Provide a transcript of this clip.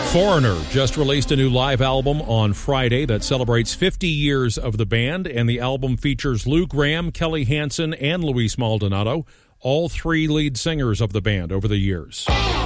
Foreigner just released a new live album on Friday that celebrates 50 years of the band, and the album features Lou Gramm, Kelly Hansen, and Luis Maldonado, all three lead singers of the band over the years.